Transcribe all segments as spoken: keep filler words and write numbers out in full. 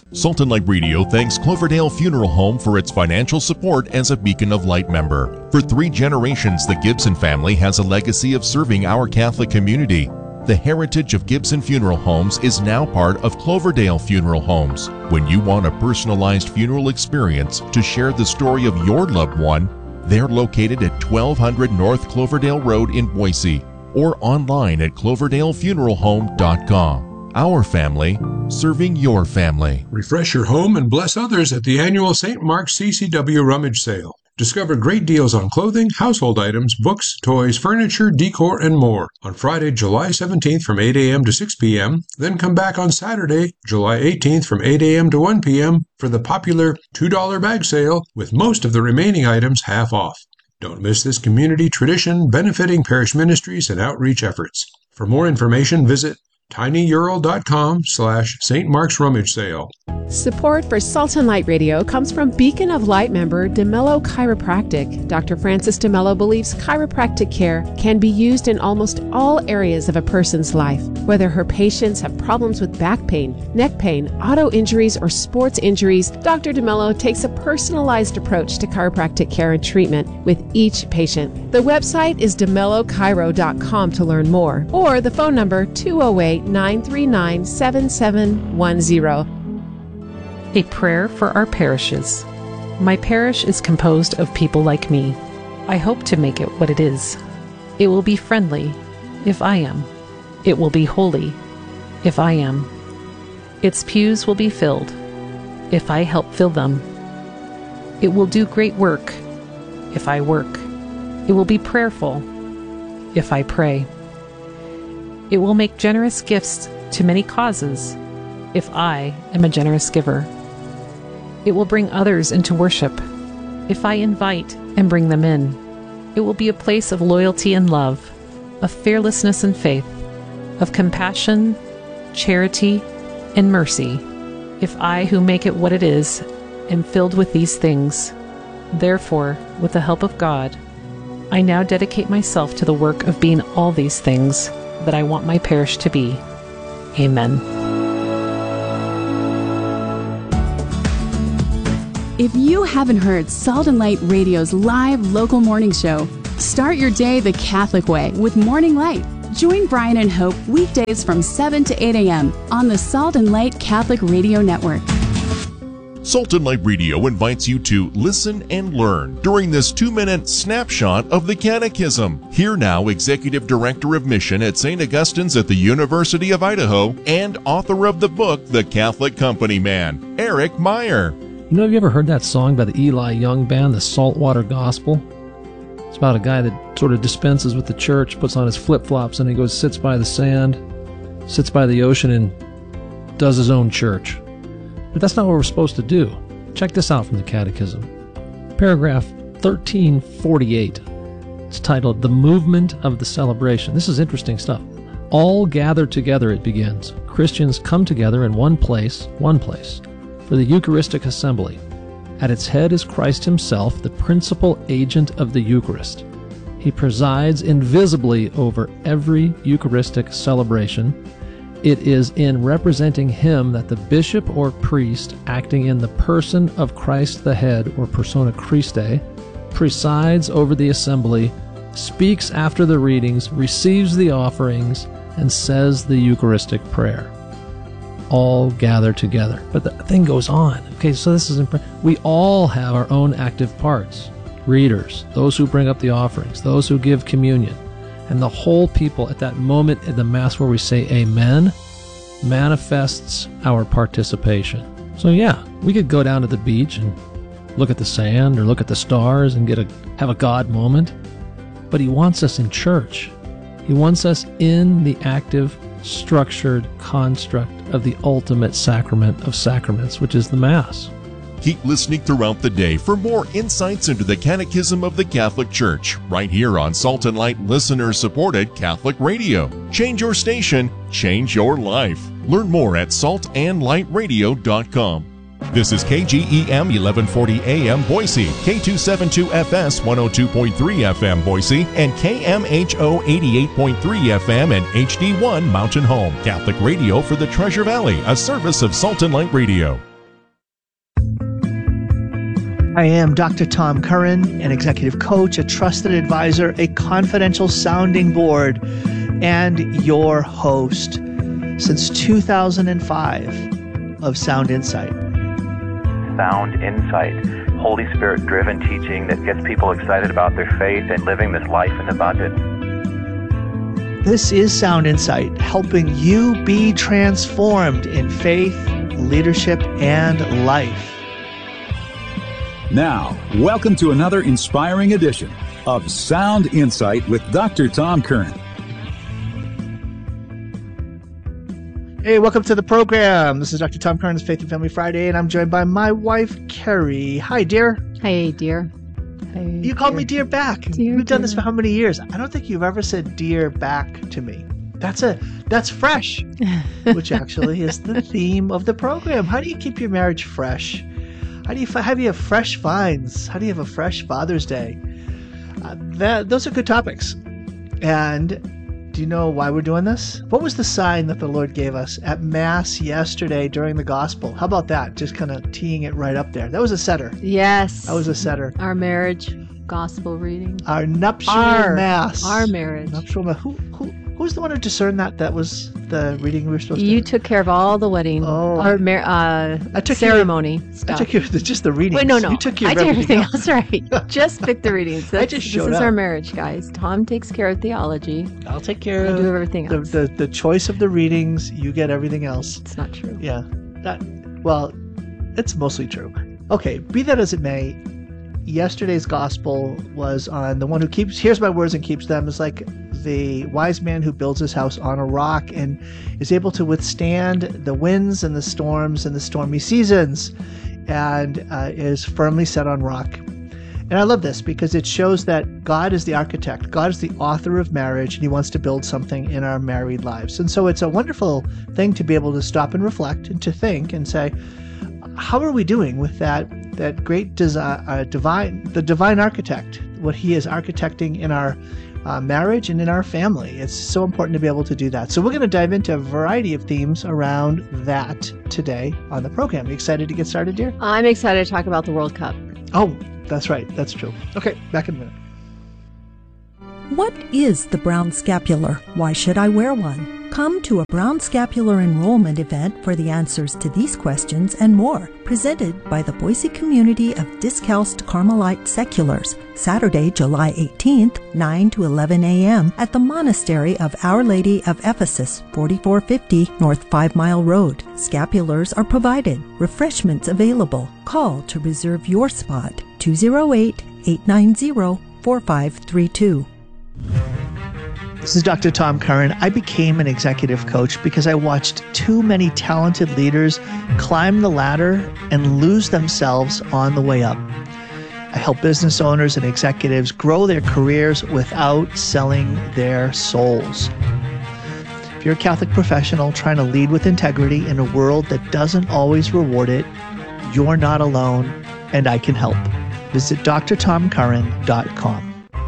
Salt and Light Radio thanks Cloverdale Funeral Home for its financial support as a Beacon of Light member. For three generations, the Gibson family has a legacy of serving our Catholic community. The heritage of Gibson Funeral Homes is now part of Cloverdale Funeral Homes. When you want a personalized funeral experience to share the story of your loved one, they're located at twelve hundred North Cloverdale Road in Boise or online at cloverdale funeral home dot com. Our family, serving your family. Refresh your home and bless others at the annual Saint Mark's C C W Rummage Sale. Discover great deals on clothing, household items, books, toys, furniture, decor, and more on Friday, July seventeenth from eight a.m. to six p.m. Then come back on Saturday, July eighteenth from eight a.m. to one p.m. for the popular two dollar bag sale with most of the remaining items half off. Don't miss this community tradition benefiting parish ministries and outreach efforts. For more information, visit tinyurl.com slash Saint Mark's Rummage Sale. Support for Salt and Light Radio comes from Beacon of Light member DeMello Chiropractic. Doctor Francis DeMello believes chiropractic care can be used in almost all areas of a person's life. Whether her patients have problems with back pain, neck pain, auto injuries, or sports injuries, Doctor DeMello takes a personalized approach to chiropractic care and treatment with each patient. The website is de mello chiro dot com to learn more, or the phone number two oh eight, nine three nine, seven seven one zero. A prayer for our parishes. My parish is composed of people like me. I hope to make it what it is. It will be friendly, if I am. It will be holy, if I am. Its pews will be filled, if I help fill them. It will do great work, if I work. It will be prayerful, if I pray. It will make generous gifts to many causes, if I am a generous giver. It will bring others into worship, if I invite and bring them in. It will be a place of loyalty and love, of fearlessness and faith, of compassion, charity, and mercy, if I who make it what it is am filled with these things. Therefore, with the help of God, I now dedicate myself to the work of being all these things that I want my parish to be. Amen. If you haven't heard Salt and Light Radio's live local morning show, start your day the Catholic way with Morning Light. Join Brian and Hope weekdays from seven to eight a.m. on the Salt and Light Catholic Radio Network. Salt and Light Radio invites you to listen and learn during this two-minute snapshot of the Catechism. Here now, Executive Director of Mission at Saint Augustine's at the University of Idaho and author of the book, The Catholic Company Man, Eric Meyer. You know, have you ever heard that song by the Eli Young Band, the Saltwater Gospel? It's about a guy that sort of dispenses with the church, puts on his flip-flops, and he goes, sits by the sand, sits by the ocean, and does his own church. But that's not what we're supposed to do. Check this out from the Catechism. Paragraph thirteen forty-eight. It's titled, The Movement of the Celebration. This is interesting stuff. All gather together, it begins. Christians come together in one place, one place, for the Eucharistic assembly. At its head is Christ himself, the principal agent of the Eucharist. He presides invisibly over every Eucharistic celebration. It is in representing him that the bishop or priest, acting in the person of Christ the head, or persona Christi, presides over the assembly, speaks after the readings, receives the offerings, and says the Eucharistic prayer. All gather together. But the thing goes on. Okay, so this is imp- we all have our own active parts. Readers, those who bring up the offerings, those who give communion. And the whole people at that moment in the Mass where we say Amen manifests our participation. So yeah, we could go down to the beach and look at the sand or look at the stars and get a have a God moment. But he wants us in church. He wants us in the active, structured construct of the ultimate sacrament of sacraments, which is the Mass. Keep listening throughout the day for more insights into the Catechism of the Catholic Church, right here on Salt and Light listener-supported Catholic Radio. Change your station, change your life. Learn more at salt and light radio dot com. This is K G E M eleven forty A M Boise, K two seventy-two F S one oh two point three F M Boise, and K M H O eighty-eight point three F M and H D one Mountain Home. Catholic Radio for the Treasure Valley, a service of Salt and Light Radio. I am Doctor Tom Curran, an executive coach, a trusted advisor, a confidential sounding board, and your host since two thousand five of Sound Insight. Sound Insight, Holy Spirit-driven teaching that gets people excited about their faith and living this life in abundance. This is Sound Insight, helping you be transformed in faith, leadership, and life. Now, welcome to another inspiring edition of Sound Insight with Doctor Tom Curran. Hey, welcome to the program. This is Doctor Tom Curran's Faith and Family Friday, and I'm joined by my wife, Carrie. Hi, dear. Hey, dear. Hey, you called dear. me dear back. Dear, We've done dear. this for how many years? I don't think you've ever said dear back to me. That's a that's fresh, which actually is the theme of the program. How do you keep your marriage fresh? How do you how do you have fresh finds? How do you have a fresh Father's Day? Uh, that those are good topics. And do you know why we're doing this? What was the sign that the Lord gave us at Mass yesterday during the Gospel? How about that? Just kind of teeing it right up there. That was a setter. Yes. That was a setter. Our marriage gospel reading. Our nuptial Our, Mass. Our marriage. Nuptial Mass. Who, who, who's the one who discerned that? That was the reading we were supposed You to took care of all the wedding. Oh. Our mar- uh, I took ceremony care, stuff. I took care of the, just the readings. Wait, no, no. You took care I of did everything, everything else. Right. Just pick the readings. That's, I just showed This is up. our marriage, guys. Tom takes care of theology. I'll take care I of do everything the, else. the, the choice of the readings. You get everything else. It's not true. Yeah. That, well, it's mostly true. Okay, be that as it may, yesterday's gospel was on the one who keeps, hears my words and keeps them. Is like the wise man who builds his house on a rock and is able to withstand the winds and the storms and the stormy seasons and uh, is firmly set on rock. And I love this because it shows that God is the architect. God is the author of marriage, and he wants to build something in our married lives. And so it's a wonderful thing to be able to stop and reflect and to think and say, how are we doing with that that great desi- uh, divine, the divine architect, what he is architecting in our uh, marriage and in our family? It's so important to be able to do that. So we're going to dive into a variety of themes around that today on the program. You excited to get started, dear? I'm excited to talk about the World Cup. Oh, that's right. That's true. Okay, back in a minute. What is the brown scapular? Why should I wear one? Come to a brown scapular enrollment event for the answers to these questions and more, presented by the Boise community of Discalced Carmelite Seculars, Saturday, July eighteenth, nine to eleven a.m. at the Monastery of Our Lady of Ephesus, forty-four fifty North Five Mile Road. Scapulars are provided. Refreshments available. Call to reserve your spot, two oh eight, eight nine zero, four five three two. This is Doctor Tom Curran. I became an executive coach because I watched too many talented leaders climb the ladder and lose themselves on the way up. I help business owners and executives grow their careers without selling their souls. If you're a Catholic professional trying to lead with integrity in a world that doesn't always reward it, you're not alone, and I can help. Visit d r tom curran dot com.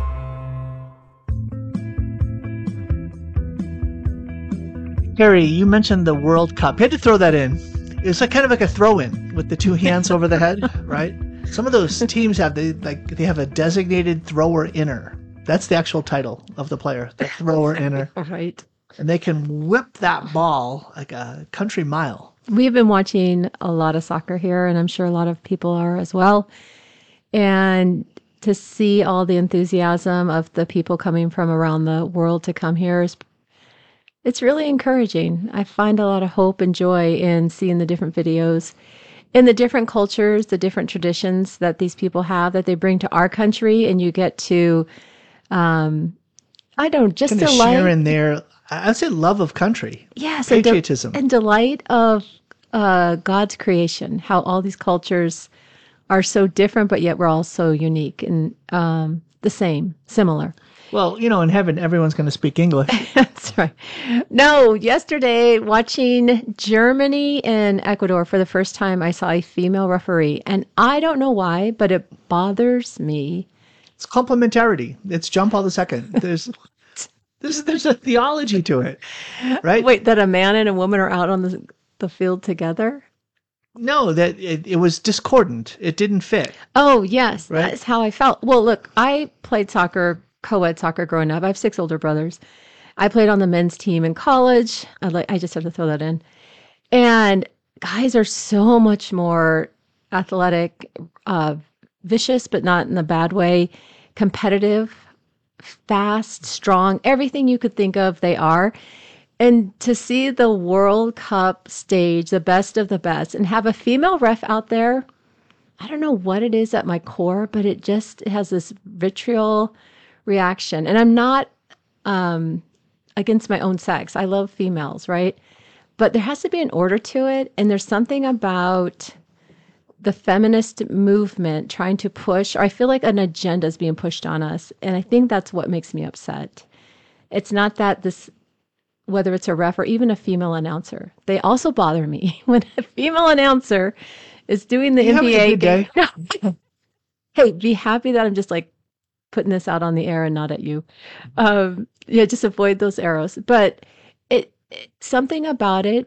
Harry, you mentioned the World Cup. You had to throw that in. It's like kind of like a throw-in with the two hands over the head, right? Some of those teams have the like they have a designated thrower inner. That's the actual title of the player, the thrower inner. Right. And they can whip that ball like a country mile. We've been watching a lot of soccer here, and I'm sure a lot of people are as well. And to see all the enthusiasm of the people coming from around the world to come here is it's really encouraging. I find a lot of hope and joy in seeing the different videos, in the different cultures, the different traditions that these people have that they bring to our country, and you get to, um, I don't just kind of delight. share in their, I'd say, love of country, yes, and de- patriotism, and delight of uh, God's creation. How all these cultures are so different, but yet we're all so unique and um, the same, similar. Well, you know, in heaven, everyone's going to speak English. That's right. No, yesterday, watching Germany and Ecuador for the first time, I saw a female referee. And I don't know why, but it bothers me. It's complementarity. It's John Paul the Second. There's, there's, there's a theology to it, right? Wait, that a man and a woman are out on the, the field together? No, that it, it was discordant. It didn't fit. Oh, yes. Right? That's how I felt. Well, look, I played soccer, co-ed soccer growing up. I have six older brothers. I played on the men's team in college. I, like, I just have to throw that in. And guys are so much more athletic, uh, vicious, but not in a bad way, competitive, fast, strong, everything you could think of, they are. And to see the World Cup stage, the best of the best, and have a female ref out there, I don't know what it is at my core, but it just it has this vitriol reaction. And I'm not um, against my own sex. I love females, right? But there has to be an order to it. And there's something about the feminist movement trying to push, or I feel like an agenda is being pushed on us. And I think that's what makes me upset. It's not that this, whether it's a ref or even a female announcer, they also bother me when a female announcer is doing the You N B A have a good game. Hey, be happy that I'm just like putting this out on the air and not at you. Um, yeah, just avoid those arrows. But it, it something about it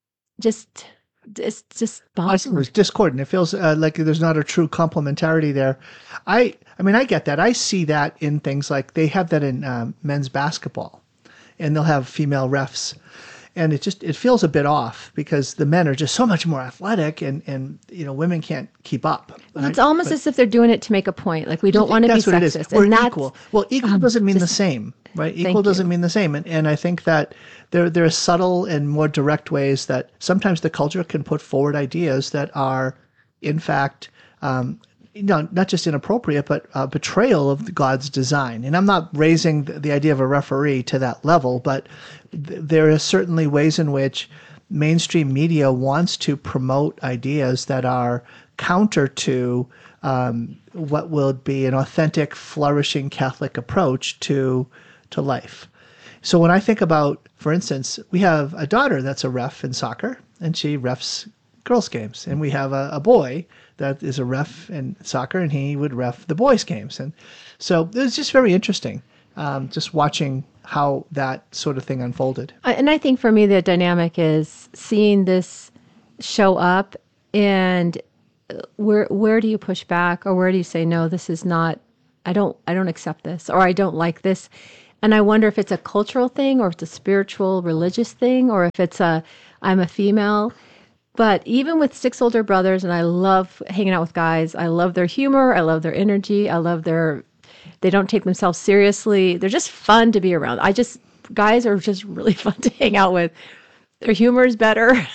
just it's just bothers me. It's discordant. It feels uh, like there's not a true complementarity there. I I mean, I get that. I see that in things like they have that in um, men's basketball, and they'll have female refs, and it just it feels a bit off because the men are just so much more athletic, and and you know women can't keep up. Well, right? it's almost But as if they're doing it to make a point. Like we don't want to be that's what it sexist. is. We're and that's, equal. Well, equal um, doesn't mean the just- same, right? Thank Equal doesn't you. mean the same, and and I think that there there are subtle and more direct ways that sometimes the culture can put forward ideas that are, in fact, um, you know, not just inappropriate, but uh, betrayal of God's design. And I'm not raising the, the idea of a referee to that level, but th- there are certainly ways in which mainstream media wants to promote ideas that are counter to um, what will be an authentic, flourishing Catholic approach to to life. So when I think about, for instance, we have a daughter that's a ref in soccer, and she refs girls' games, and we have a, a boy that is a ref in soccer, and he would ref the boys' games, and so it was just very interesting, um, just watching how that sort of thing unfolded. I- And I think for me, the dynamic is seeing this show up, and uh, where where do you push back, or where do you say no? This is not. I don't. I don't accept this, or I don't like this. And I wonder if it's a cultural thing, or if it's a spiritual, religious thing, or if it's a I'm a female. But even with six older brothers, and I love hanging out with guys. I love their humor. I love their energy. I love their. They don't take themselves seriously. They're just fun to be around. I just guys are just really fun to hang out with. Their humor is better.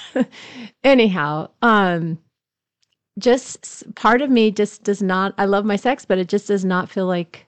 Anyhow, um, just s- part of me just does not. I love my sex, but it just does not feel like.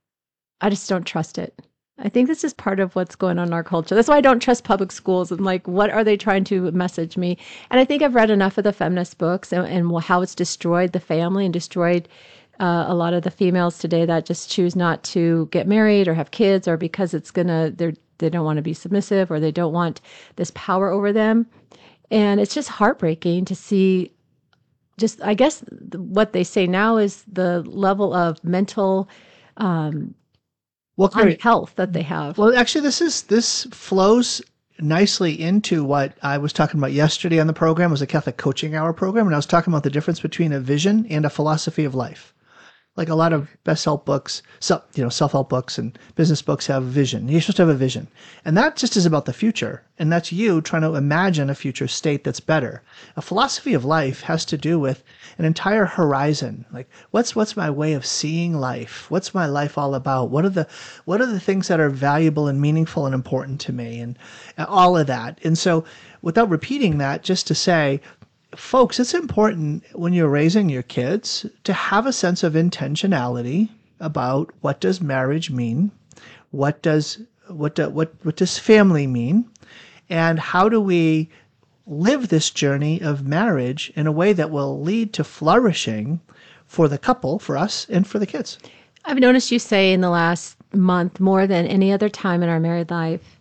I just don't trust it. I think this is part of what's going on in our culture. That's why I don't trust public schools. I'm like, what are they trying to message me? And I think I've read enough of the feminist books and, and how it's destroyed the family and destroyed uh, a lot of the females today that just choose not to get married or have kids, or because it's gonna they're they don't want to be submissive, or they don't want this power over them. And it's just heartbreaking to see. Just I guess th- what they say now is the level of mental. Um, Well, great. health that they have. Well, actually, this is this flows nicely into what I was talking about yesterday on the program. It was a Catholic Coaching Hour program, and I was talking about the difference between a vision and a philosophy of life. Like a lot of best-help books, so, you know, self-help books and business books have a vision. You're supposed to have a vision. And that just is about the future. And that's you trying to imagine a future state that's better. A philosophy of life has to do with an entire horizon. Like, what's what's my way of seeing life? What's my life all about? What are the what are the things that are valuable and meaningful and important to me? And all of that. And so without repeating that, just to say, folks, it's important when you're raising your kids to have a sense of intentionality about what does marriage mean, what does what do, what what does family mean, and how do we live this journey of marriage in a way that will lead to flourishing for the couple, for us, and for the kids. I've noticed you say in the last month more than any other time in our married life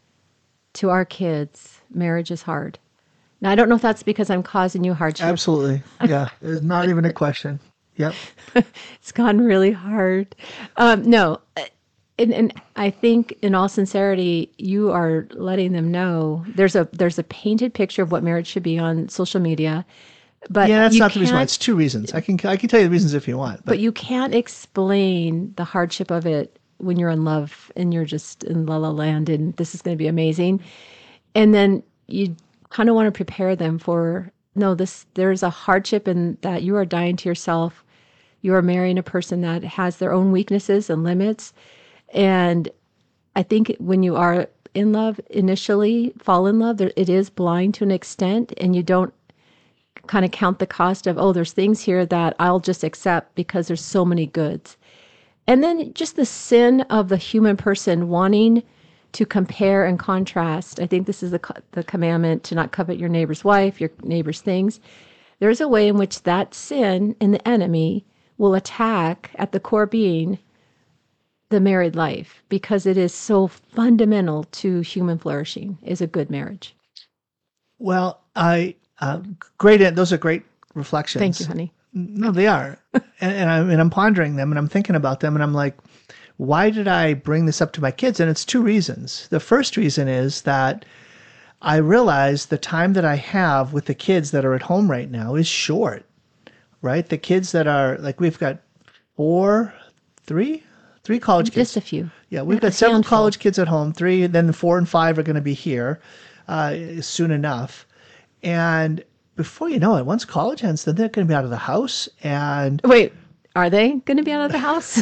to our kids, marriage is hard. Now, I don't know if that's because I'm causing you hardship. Absolutely. Yeah. There's not even a question. Yep. It's gone really hard. Um, no, and, and I think in all sincerity, you are letting them know there's a there's a painted picture of what marriage should be on social media. But yeah, that's you not the reason why. can't- It's two reasons. I can I can tell you the reasons if you want. But you can't explain the hardship of it when you're in love and you're just in la la land and this is going to be amazing. And then you kind of want to prepare them for, no, this, there's a hardship in that you are dying to yourself. You are marrying a person that has their own weaknesses and limits. And I think when you are in love initially, fall in love, there, it is blind to an extent, and you don't kind of count the cost of, oh, there's things here that I'll just accept because there's so many goods. And then just the sin of the human person wanting to compare and contrast. I think this is the, co- the commandment to not covet your neighbor's wife, your neighbor's things. There's a way in which that sin and the enemy will attack at the core being the married life, because it is so fundamental to human flourishing is a good marriage. Well, I uh, great. Those are great reflections. Thank you, honey. No, they are, and, and I'm and I'm pondering them, and I'm thinking about them, and I'm like, why did I bring this up to my kids? And it's two reasons. The first reason is that I realize the time that I have with the kids that are at home right now is short. Right, the kids that are like we've got four, three, three college kids. Just a few. Yeah, we've Yeah, got a several handful. college kids at home. Three, then four and five are going to be here uh, soon enough. And before you know it, once college ends, then they're going to be out of the house. And Wait, are they going to be out of the house?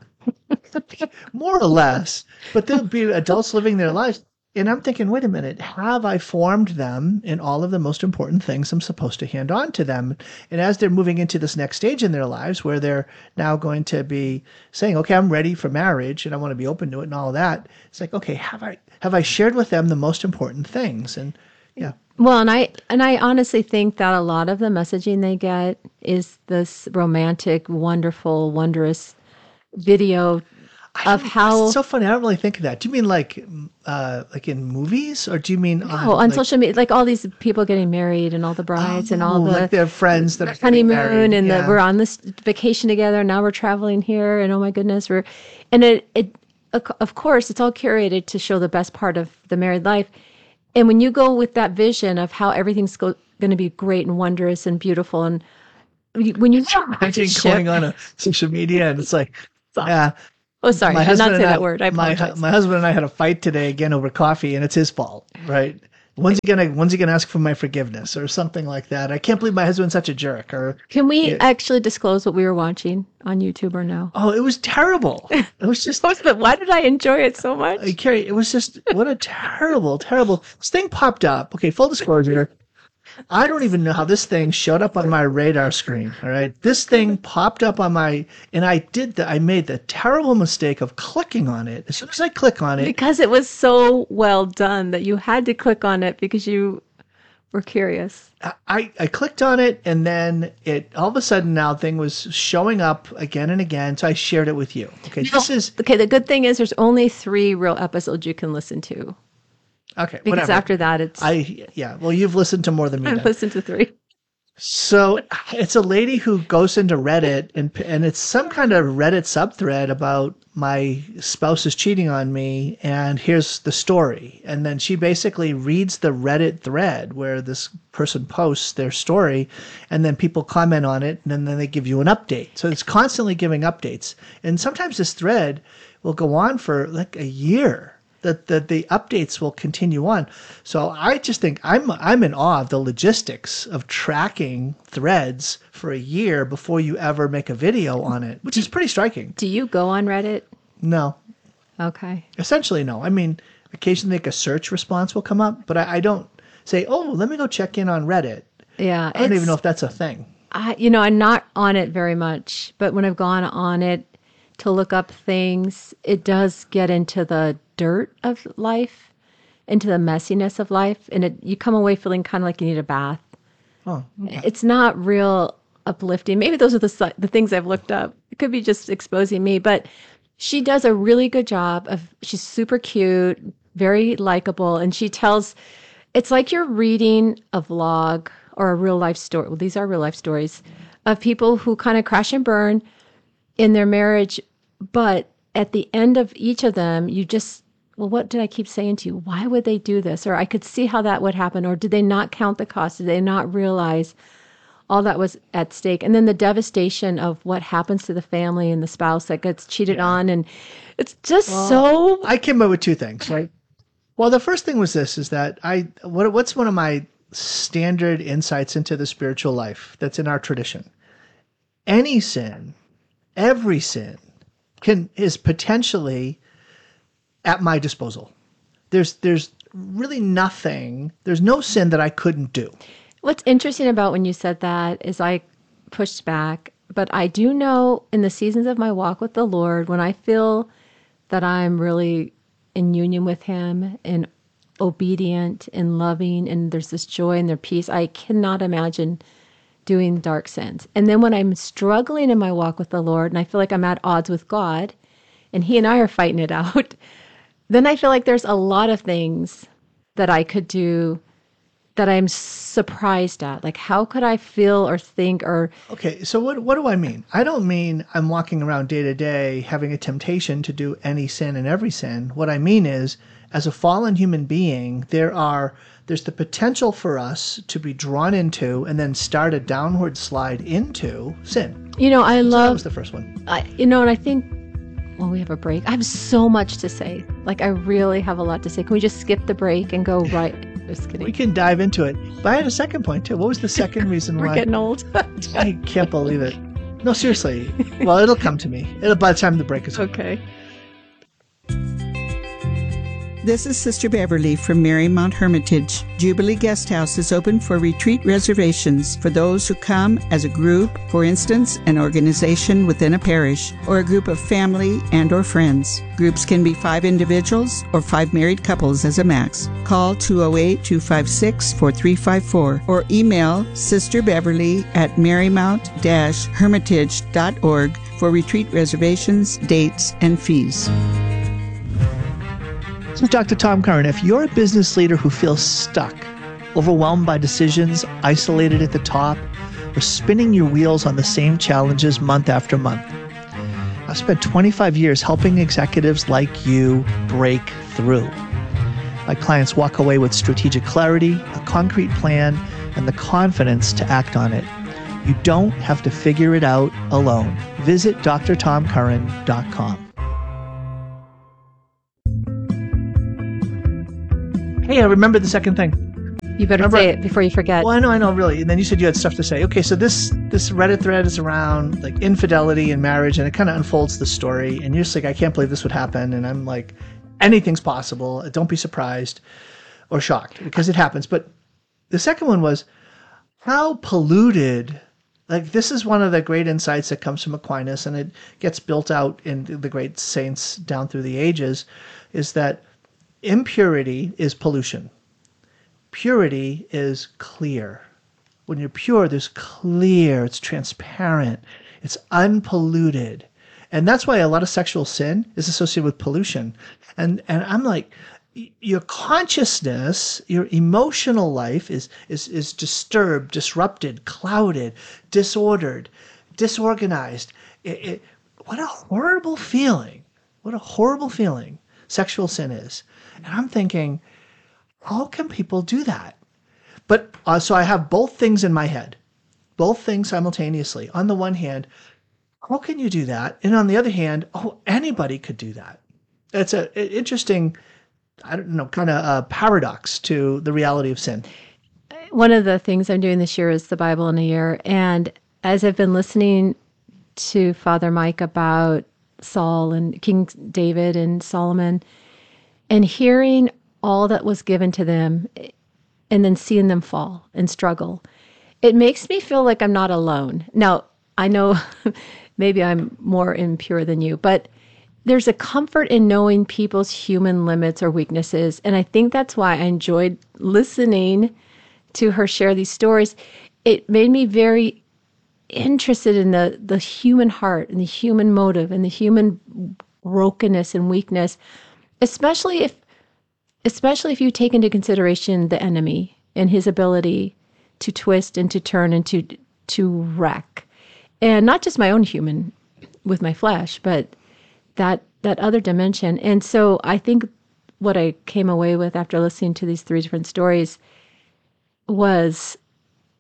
more or less, but they'll be adults living their lives. And I'm thinking, wait a minute, have I formed them in all of the most important things I'm supposed to hand on to them? And as they're moving into this next stage in their lives where they're now going to be saying, okay, I'm ready for marriage and I want to be open to it and all of that. It's like, okay, have I, have I shared with them the most important things? And yeah. Well, and I and I honestly think that a lot of the messaging they get is this romantic, wonderful, wondrous video of how. It's so funny. I don't really think of that. Do you mean like, uh, like in movies, or do you mean Oh, on like, social media, like all these people getting married and all the brides and all oh, the like their friends that are getting honeymoon married, and yeah. that we're on this vacation together. Now we're traveling here, and oh my goodness, we're and it it of course it's all curated to show the best part of the married life. And when you go with that vision of how everything's go, going to be great and wondrous and beautiful, and when you Imagine going on a social media and it's like, yeah. Oh, sorry, My I did not husband say and that I- word. I my, apologize. my husband and I had a fight today again over coffee, and it's his fault, right? When's he gonna When's he gonna ask for my forgiveness or something like that? I can't believe my husband's such a jerk. Or Can we Yeah. actually disclose what we were watching on YouTube or no? oh, it was terrible. It was just. Why did I enjoy it so much? Uh, Carrie, it was just what a terrible, terrible. This thing popped up. Okay, full disclosure. I don't even know how this thing showed up on my radar screen. All right, this thing popped up on my, and I did the, I made the terrible mistake of clicking on it. As soon as I click on it, Because it was so well done that you had to click on it because you were curious. I, I clicked on it, and then it all of a sudden now thing was showing up again and again. So I shared it with you. Okay, this is Okay, the good thing is there's only three real episodes you can listen to. okay. Because whatever. after that, it's. I yeah. Well, you've listened to more than me. I've then. listened to three. So it's a lady who goes into Reddit, and and it's some kind of Reddit subthread about my spouse is cheating on me, and here's the story. And then she basically reads the Reddit thread where this person posts their story, and then people comment on it, and then, then they give you an update. So it's constantly giving updates. And sometimes this thread will go on for like a year. That, that the updates will continue on. So I just think I'm I'm in awe of the logistics of tracking threads for a year before you ever make a video on it, which is pretty striking. Do you go on Reddit? No, Okay. essentially no. I mean, occasionally like a search response will come up, but I, I don't say, oh, let me go check in on Reddit. Yeah. I don't it's- even know if that's a thing. I, you know, I'm not on it very much, but when I've gone on it to look up things, it does get into the dirt of life, into the messiness of life, and it, you come away feeling kind of like you need a bath. Oh, It's not real uplifting. Maybe those are the si- the things I've looked up. It could be just exposing me, but she does a really good job of. She's super cute, very likable, and she tells. It's like you're reading a vlog or a real life story. Well, these are real life stories of people who kind of crash and burn in their marriage, but at the end of each of them, you just, well, what did I keep saying to you? Why would they do this? Or I could see how that would happen. Or did they not count the cost? Did they not realize all that was at stake. And then the devastation of what happens to the family and the spouse that gets cheated yeah. on. And it's just well, so... I came up with two things, right? Well, the first thing was this, is that I, what, what's one of my standard insights into the spiritual life that's in our tradition? Any sin, every sin, can is potentially at my disposal. There's there's really nothing, there's no sin that I couldn't do. What's interesting about when you said that is I pushed back, but I do know in the seasons of my walk with the Lord, when I feel that I'm really in union with him and obedient and loving, and there's this joy and their peace, I cannot imagine doing dark sins. And then when I'm struggling in my walk with the Lord and I feel like I'm at odds with God and he and I are fighting it out, then I feel like there's a lot of things that I could do that I'm surprised at. Like, how could I feel or think or... Okay, so what what do I mean? I don't mean I'm walking around day to day having a temptation to do any sin and every sin. What I mean is, as a fallen human being, there are there's the potential for us to be drawn into and then start a downward slide into sin. You know, I so love... that was the first one. I, you know, and I think... Well, we have a break. I have so much to say. Like, I really have a lot to say. Can we just skip the break and go right? Just kidding. We can dive into it. But I had a second point, too. What was the second reason We're why? We're getting old. I can't believe it. No, seriously. Well, it'll come to me. It'll by the time the break is over. Okay. This is Sister Beverly from Marymount Hermitage. Jubilee Guest House is open for retreat reservations for those who come as a group, for instance, an organization within a parish, or a group of family and or friends. Groups can be five individuals or five married couples as a max. Call two oh eight, two five six, four three five four or email Sister Beverly at marymount dash hermitage dot org for retreat reservations, dates, and fees. This is Doctor Tom Curran. If you're a business leader who feels stuck, overwhelmed by decisions, isolated at the top, or spinning your wheels on the same challenges month after month, I've spent twenty-five years helping executives like you break through. My clients walk away with strategic clarity, a concrete plan, and the confidence to act on it. You don't have to figure it out alone. Visit d r tom curran dot com. Hey, I remembered the second thing. You better Remember, say it before you forget. Well, I know, I know, really. And then you said you had stuff to say. Okay, so this this Reddit thread is around like infidelity in marriage, and it kind of unfolds the story. And you're just like, I can't believe this would happen. And I'm like, anything's possible. Don't be surprised or shocked because it happens. But the second one was how polluted. Like, this is one of the great insights that comes from Aquinas, and it gets built out in the great saints down through the ages, is that impurity is pollution. Purity is clear. When you're pure, there's clear, it's transparent, it's unpolluted. And that's why a lot of sexual sin is associated with pollution. And and I'm like, your consciousness, your emotional life is is is disturbed, disrupted, clouded, disordered, disorganized. It, it, what a horrible feeling. What a horrible feeling sexual sin is. And I'm thinking, how can people do that? But uh, so I have both things in my head, both things simultaneously. On the one hand, how can you do that? And on the other hand, oh, anybody could do that. It's a, an interesting, I don't know, kind of a paradox to the reality of sin. One of the things I'm doing this year is the Bible in a year. And as I've been listening to Father Mike about Saul and King David and Solomon, and hearing all that was given to them and then seeing them fall and struggle, it makes me feel like I'm not alone. Now, I know maybe I'm more impure than you, but there's a comfort in knowing people's human limits or weaknesses. And I think that's why I enjoyed listening to her share these stories. It made me very interested in the, the human heart and the human motive and the human brokenness and weakness. Especially if, especially if you take into consideration the enemy and his ability to twist and to turn and to to wreck, and not just my own human with my flesh, but that that other dimension. And so I think what I came away with after listening to these three different stories was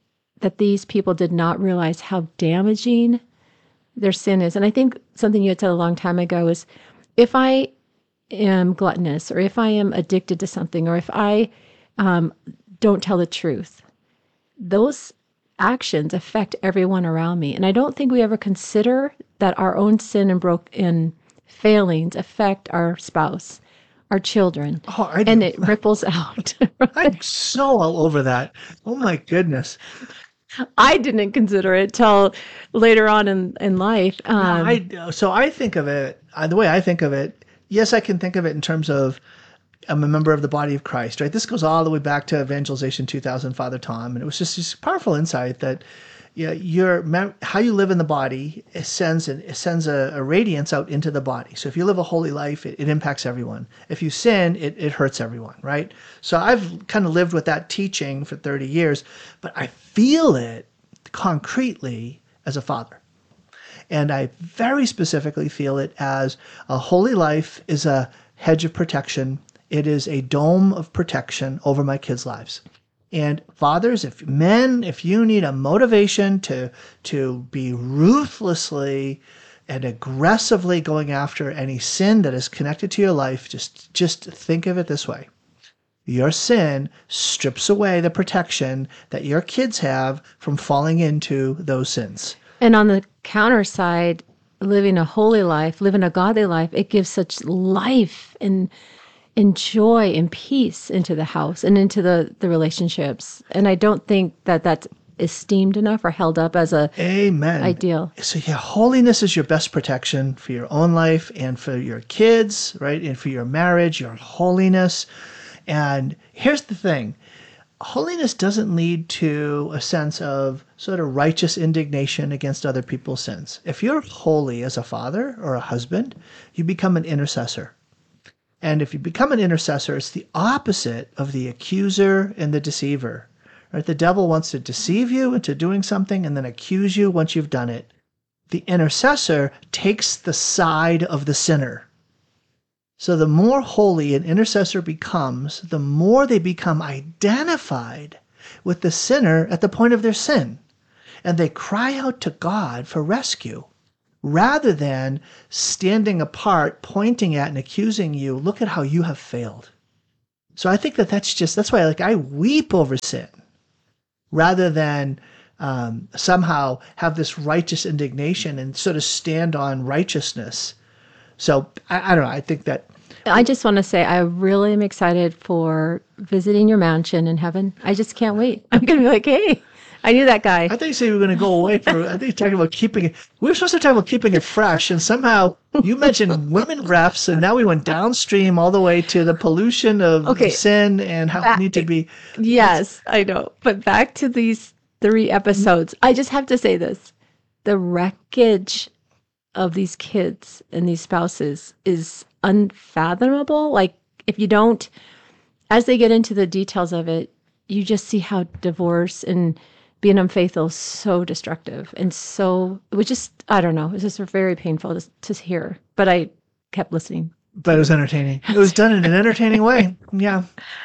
that these people did not realize how damaging their sin is. And I think something you had said a long time ago is, if I am gluttonous, or if I am addicted to something, or if I um, don't tell the truth, those actions affect everyone around me. And I don't think we ever consider that our own sin and broke in failings affect our spouse, our children, oh, I and it ripples out. I'm so all over that. Oh my goodness. I didn't consider it till later on in, in life. Um, I, so I think of it, uh, the way I think of it, yes, I can think of it in terms of I'm a member of the body of Christ, right? This goes all the way back to Evangelization two thousand, Father Tom. And it was just this powerful insight that yeah, your how you live in the body it sends an, it sends a, a radiance out into the body. So if you live a holy life, it, it impacts everyone. If you sin, it, it hurts everyone, right? So I've kind of lived with that teaching for thirty years, but I feel it concretely as a father. And I very specifically feel it as a holy life is a hedge of protection. It is a dome of protection over my kids' lives. And fathers, if men, if you need a motivation to to be ruthlessly and aggressively going after any sin that is connected to your life, just just think of it this way. Your sin strips away the protection that your kids have from falling into those sins. And on the counter side, living a holy life, living a godly life, it gives such life and and joy and peace into the house and into the, the relationships. And I don't think that that's esteemed enough or held up as a Amen. ideal. So yeah, holiness is your best protection for your own life and for your kids, right? And for your marriage, your holiness. And here's the thing. Holiness doesn't lead to a sense of sort of righteous indignation against other people's sins. If you're holy as a father or a husband, you become an intercessor. And if you become an intercessor, it's the opposite of the accuser and the deceiver. Right? The devil wants to deceive you into doing something and then accuse you once you've done it. The intercessor takes the side of the sinner. So the more holy an intercessor becomes, the more they become identified with the sinner at the point of their sin. And they cry out to God for rescue. Rather than standing apart, pointing at and accusing you, look at how you have failed. So I think that that's just, that's why like I weep over sin rather than um, somehow have this righteous indignation and sort of stand on righteousness. So I, I don't know, I think that. I just want to say I really am excited for visiting your mansion in heaven. I just can't wait. I'm going to be like, hey. I knew that guy. I thought you said we were going to go away for, I think you're talking about keeping it, we were supposed to talk about keeping it fresh, and somehow you mentioned women refs, and now we went downstream all the way to the pollution of okay. sin and how back, we need to be. Yes, I know. But back to these three episodes, I just have to say this. The wreckage of these kids and these spouses is unfathomable. Like, if you don't, as they get into the details of it, you just see how divorce and being unfaithful is so destructive. And so it was just, I don't know, it was just very painful to, to hear. But I kept listening. But it was entertaining. It was done in an entertaining way. Yeah.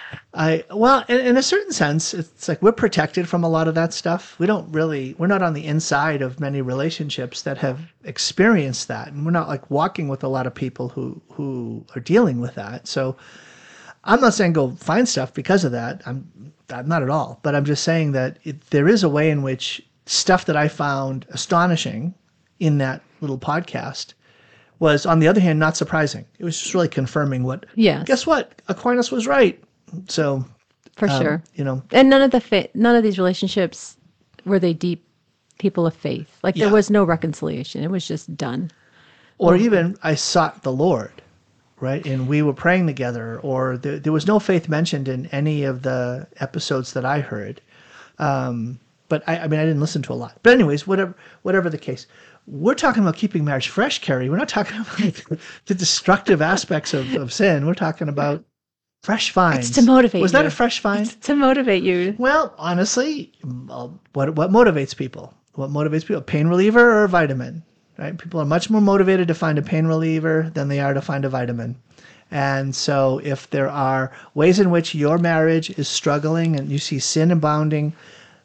I Well, in, in a certain sense, it's like we're protected from a lot of that stuff. We don't really, we're not on the inside of many relationships that have experienced that. And we're not like walking with a lot of people who, who are dealing with that. So I'm not saying go find stuff because of that. I'm, I'm not at all. But I'm just saying that it, there is a way in which stuff that I found astonishing in that little podcast was, on the other hand, not surprising. It was just really confirming what, yes. Guess what? Aquinas was right. So, for um, sure. You know, and none of the fa- none of these relationships were they deep people of faith. Like yeah. there was no reconciliation. It was just done. Or well, even I sought the Lord. Right. And we were praying together, or there, there was no faith mentioned in any of the episodes that I heard. Um, but I, I mean, I didn't listen to a lot. But anyways, whatever, whatever the case, we're talking about keeping marriage fresh, Carrie. We're not talking about the destructive aspects of, of sin. We're talking about fresh finds. It's to motivate Was you. that a fresh find? It's to motivate you. Well, honestly, what what motivates people? What motivates people? Pain reliever or a vitamin? Right? People are much more motivated to find a pain reliever than they are to find a vitamin. And so if there are ways in which your marriage is struggling and you see sin abounding,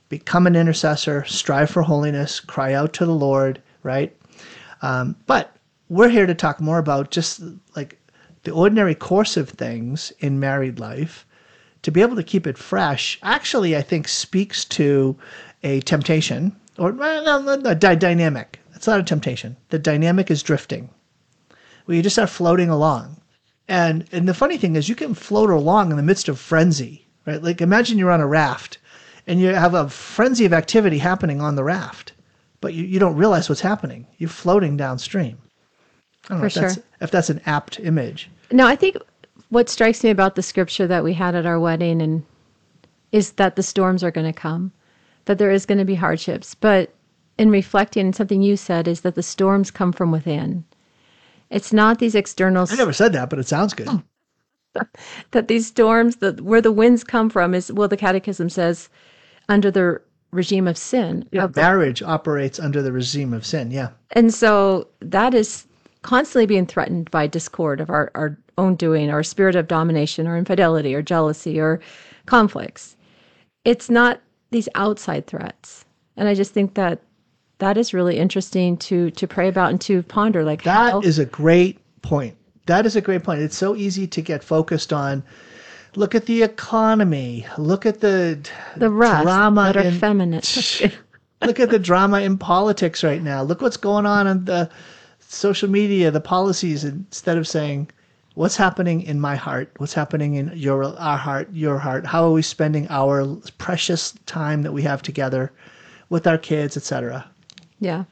become an intercessor, strive for holiness, cry out to the Lord, right? Um, but we're here to talk more about just like the ordinary course of things in married life. To be able to keep it fresh, actually, I think speaks to a temptation or well, a dy- dynamic. It's not a temptation. The dynamic is drifting, where you just are floating along. And and the funny thing is you can float along in the midst of frenzy, right? Like imagine you're on a raft and you have a frenzy of activity happening on the raft, but you, you don't realize what's happening. You're floating downstream. I don't know For if that's, sure. if that's an apt image. No, I think what strikes me about the scripture that we had at our wedding and is that the storms are going to come, that there is going to be hardships. But in reflecting, something you said is that the storms come from within. It's not these external. I never said that, but it sounds good. That these storms, that where the winds come from is, well, the Catechism says, under the regime of sin. Yeah, of marriage the, operates under the regime of sin, yeah. And so that is constantly being threatened by discord of our, our own doing, or spirit of domination, or infidelity, or jealousy, or conflicts. It's not these outside threats. And I just think that that is really interesting to to pray about and to ponder. Like That how, is a great point. That is a great point. It's so easy to get focused on, look at the economy, look at the the rest drama that are in, feminine. Look at the drama in politics right now. Look what's going on on the social media, the policies, instead of saying, what's happening in my heart? What's happening in your our heart, your heart? How are we spending our precious time that we have together with our kids, et cetera? Yeah.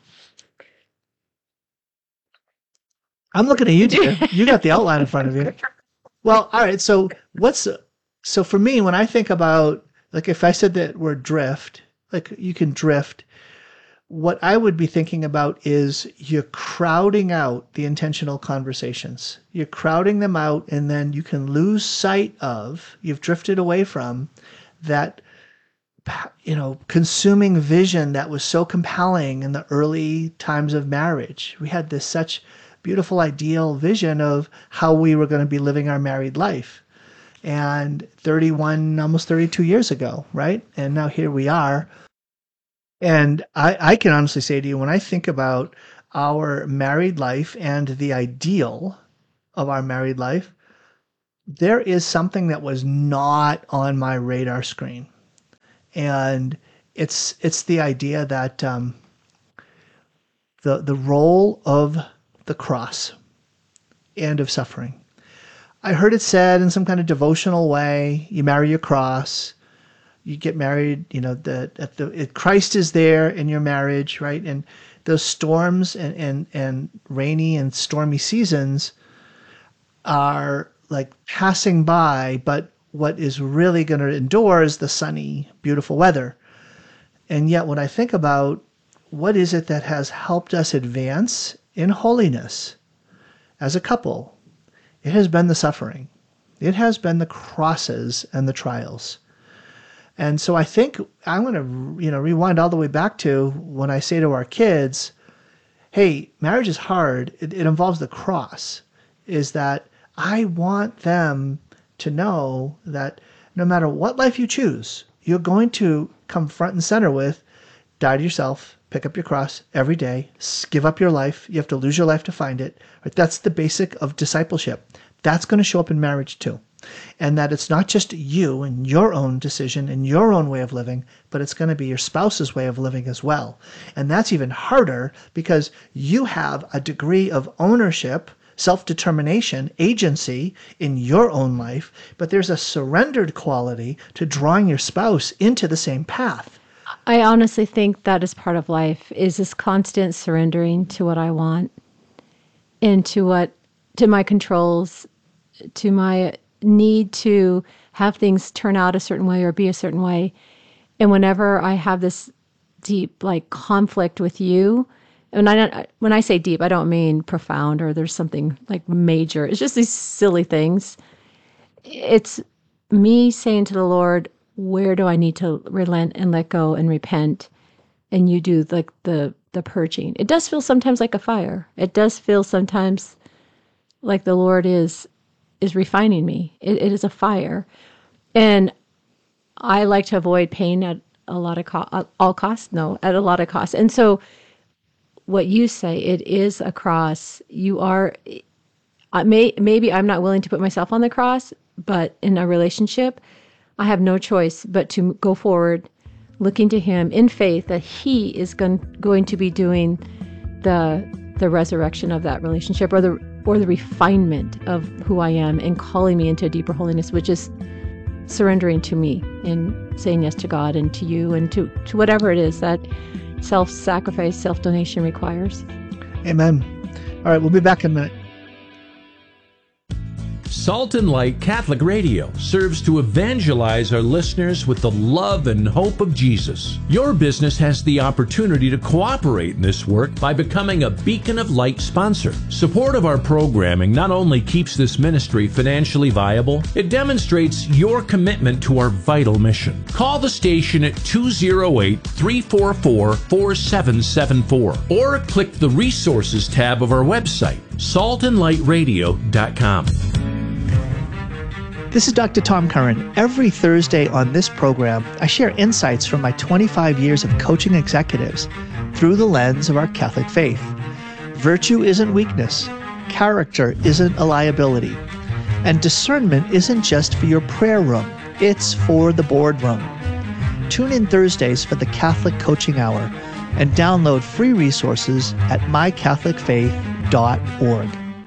I'm looking at you, dear. You got the outline in front of you. Well, all right. So what's so for me when I think about, like, if I said that word drift, like you can drift, what I would be thinking about is you're crowding out the intentional conversations. You're crowding them out, and then you can lose sight of, you've drifted away from that, you know, consuming vision that was so compelling in the early times of marriage. We had this such beautiful ideal vision of how we were going to be living our married life. And thirty-one, almost thirty-two years ago, right? And now here we are. And I, I can honestly say to you, when I think about our married life and the ideal of our married life, there is something that was not on my radar screen. And it's it's the idea that um, the the role of the cross and of suffering. I heard it said in some kind of devotional way, you marry your cross, you get married, you know, the, at the it, Christ is there in your marriage, right? And those storms and, and, and rainy and stormy seasons are like passing by, but what is really going to endure is the sunny, beautiful weather. And yet when I think about what is it that has helped us advance in holiness as a couple, it has been the suffering. It has been the crosses and the trials. And so I think I'm going to, you know, rewind all the way back to when I say to our kids, hey, marriage is hard. It, it involves the cross. Is that I want them to know that no matter what life you choose, you're going to come front and center with die to yourself, pick up your cross every day, give up your life. You have to lose your life to find it. Right? That's the basic of discipleship. That's going to show up in marriage too. And that it's not just you and your own decision and your own way of living, but it's going to be your spouse's way of living as well. And that's even harder because you have a degree of ownership, self-determination, agency in your own life, but there's a surrendered quality to drawing your spouse into the same path. I honestly think that is part of life, is this constant surrendering to what I want and to what, to my controls, to my need to have things turn out a certain way or be a certain way. And whenever I have this deep like conflict with you, and I don't, when I say deep, I don't mean profound or there's something like major. It's just these silly things. It's me saying to the Lord, where do I need to relent and let go and repent? And you do like the, the purging. It does feel sometimes like a fire. It does feel sometimes like the Lord is is refining me. It, it is a fire. And I like to avoid pain at a lot of cost, all costs? No, at a lot of cost. And so what you say, it is a cross. You are, I may, maybe I'm not willing to put myself on the cross, but in a relationship, I have no choice but to go forward, looking to him in faith that he is going, going to be doing the the resurrection of that relationship, or the or the refinement of who I am, and calling me into a deeper holiness, which is surrendering to me and saying yes to God and to you and to, to whatever it is that self-sacrifice, self-donation requires. Amen. All right, we'll be back in a minute. Salt and Light Catholic Radio serves to evangelize our listeners with the love and hope of Jesus. Your business has the opportunity to cooperate in this work by becoming a Beacon of Light sponsor. Support of our programming not only keeps this ministry financially viable, it demonstrates your commitment to our vital mission. Call the station at two oh eight, three four four, four seven seven four or click the resources tab of our website, salt and light radio dot com. This is Doctor Tom Curran. Every Thursday on this program, I share insights from my twenty-five years of coaching executives through the lens of our Catholic faith. Virtue isn't weakness. Character isn't a liability. And discernment isn't just for your prayer room. It's for the boardroom. Tune in Thursdays for the Catholic Coaching Hour and download free resources at my catholic faith dot org.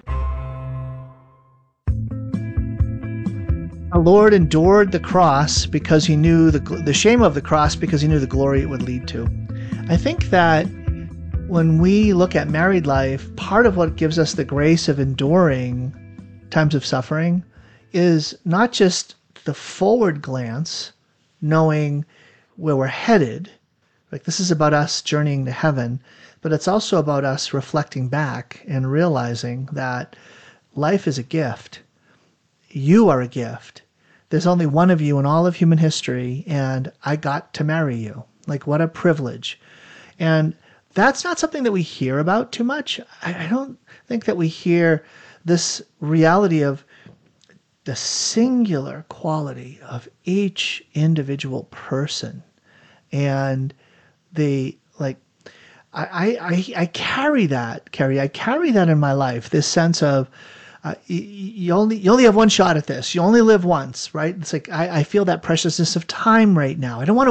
Our Lord endured the cross because he knew the, the shame of the cross, because he knew the glory it would lead to. I think that when we look at married life, part of what gives us the grace of enduring times of suffering is not just the forward glance, knowing where we're headed, like this is about us journeying to heaven, but it's also about us reflecting back and realizing that life is a gift. You are a gift. There's only one of you in all of human history, and I got to marry you. Like, what a privilege. And that's not something that we hear about too much. I, I don't think that we hear this reality of the singular quality of each individual person. And the, like, I, I, I carry that, Carrie, I carry that in my life, this sense of, Uh, you, you only you only have one shot at this. You only live once, right? It's like I, I feel that preciousness of time right now. I don't want to